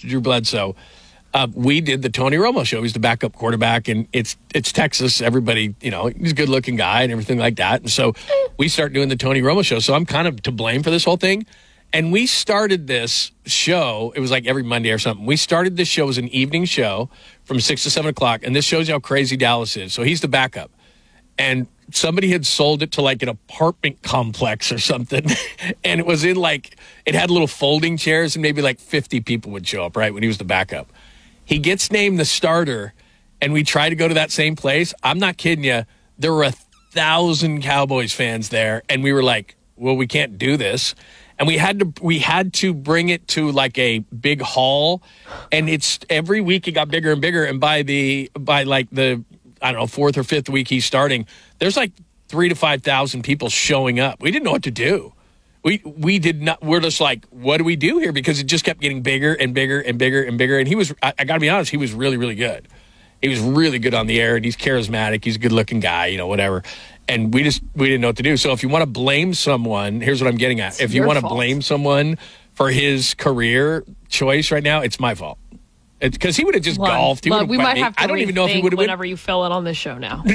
Drew Bledsoe. We did the Tony Romo show. He's the backup quarterback, and it's Texas. Everybody, he's a good-looking guy and everything like that. And so we start doing the Tony Romo show. So I'm kind of to blame for this whole thing. And we started this show. It was like every Monday or something. We started this show as an evening show from 6 to 7 o'clock. And this shows you how crazy Dallas is. So he's the backup. And somebody had sold it to like an apartment complex or something. And it was in it had little folding chairs and maybe like 50 people would show up, right, when he was the backup. He gets named the starter, and we try to go to that same place. I'm not kidding you. There were 1,000 Cowboys fans there, and we were like, well, we can't do this. And we had to bring it to like a big hall, and it's every week it got bigger and bigger. And by the I don't know, 4th or 5th week he's starting, there's like 3,000 to 5,000 people showing up. We didn't know what to do. We did not. We're just like, what do we do here? Because it just kept getting bigger and bigger and bigger and bigger. And he was, I got to be honest, he was really, really good. He was really good on the air, and he's charismatic. He's a good-looking guy, whatever. And we didn't know what to do. So if you want to blame someone, here's what I'm getting at. If you want to blame someone for his career choice right now, it's my fault. It's because he would have just golfed. We might have to I don't even know if he would have whenever you fill it on this show now.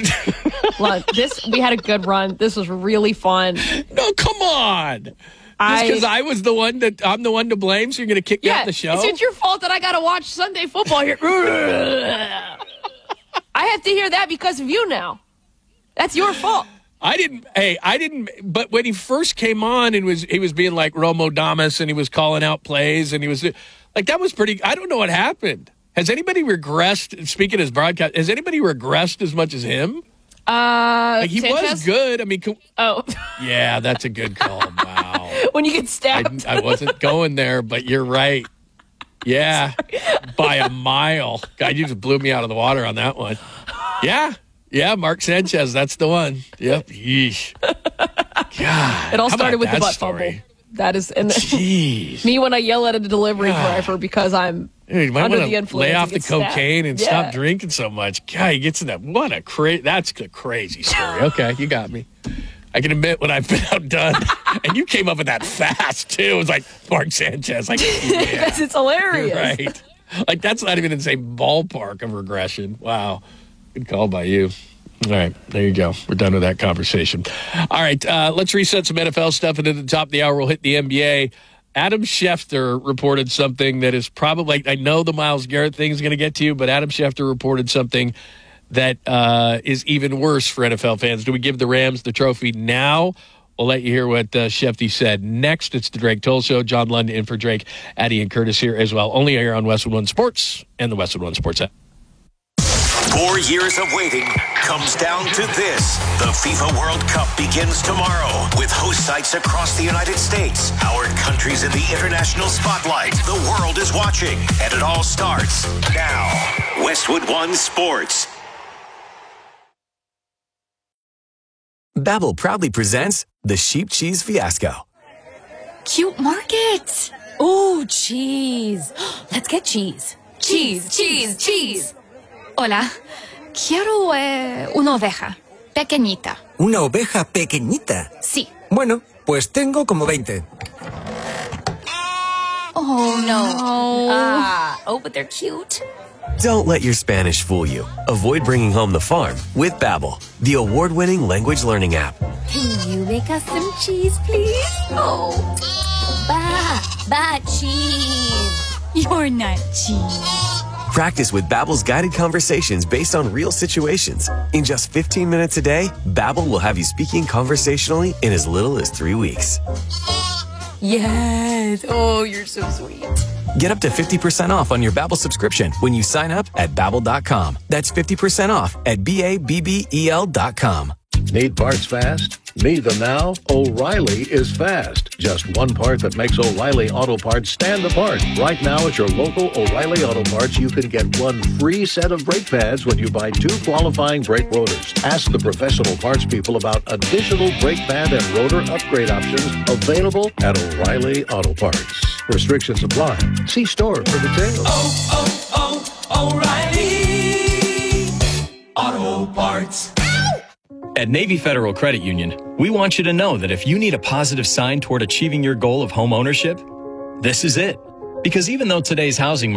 We had a good run. This was really fun. No, come on. Just because I'm the one to blame, so you're going to kick me off the show? It's your fault that I got to watch Sunday football here. I have to hear that because of you now. That's your fault. I didn't. But when he first came on and he was being like Romo Damas and he was calling out plays and he was like, that was pretty. I don't know what happened. Has anybody regressed? Speaking of his broadcast, has anybody regressed as much as him? He Sanchez? was good. I mean, oh, yeah, that's a good call. Wow. When you get stabbed, I wasn't going there, but you're right. Yeah, by a mile. God, you just blew me out of the water on that one. Yeah, Mark Sanchez, that's the one. Yep. Yeesh. God, it all started with the butt fumble. That is, and me when I yell at a delivery driver because I'm under the influence. Lay off the cocaine and stop drinking so much. God, he gets in that. That's a crazy story. Okay, you got me. I can admit when I've been outdone, and you came up with that fast too. It was like Mark Sanchez. Like, because it's hilarious, right? Like that's not even in the same ballpark of regression. Wow, good call by you. All right, there you go. We're done with that conversation. All right, let's reset some NFL stuff, and at the top of the hour, we'll hit the NBA. Adam Schefter reported something that is probably, I know the Myles Garrett thing is going to get to you, but Adam Schefter reported something that is even worse for NFL fans. Do we give the Rams the trophy now? We'll let you hear what Schefter said next. It's the Drake Toll Show. John London in for Drake, Addie and Curtis here as well. Only here on Westwood One Sports and the Westwood One Sports app. 4 years of waiting comes down to this. The FIFA World Cup begins tomorrow with host sites across the United States. Our country's in the international spotlight. The world is watching, and it all starts now. Westwood One Sports. Babbel proudly presents the Sheep Cheese Fiasco. Cute market. Ooh, cheese. Let's get cheese. Cheese, cheese, cheese. Hola, quiero una oveja pequeñita. ¿Una oveja pequeñita? Sí. Bueno, pues tengo como 20. Oh, no. But they're cute. Don't let your Spanish fool you. Avoid bringing home the farm with Babbel, the award-winning language learning app. Can you make us some cheese, please? Oh, cheese. You're not cheese. Practice with Babbel's guided conversations based on real situations. In just 15 minutes a day, Babbel will have you speaking conversationally in as little as 3 weeks. Yes. Oh, you're so sweet. Get up to 50% off on your Babbel subscription when you sign up at Babbel.com. That's 50% off at BABBEL.com. Need parts fast? Need them now? O'Reilly is fast. Just one part that makes O'Reilly Auto Parts stand apart. Right now at your local O'Reilly Auto Parts, you can get one free set of brake pads when you buy 2 qualifying brake rotors. Ask the professional parts people about additional brake pad and rotor upgrade options available at O'Reilly Auto Parts. Restrictions apply. See store for details. O'Reilly Auto Parts. At Navy Federal Credit Union, we want you to know that if you need a positive sign toward achieving your goal of home ownership, this is it. Because even though today's housing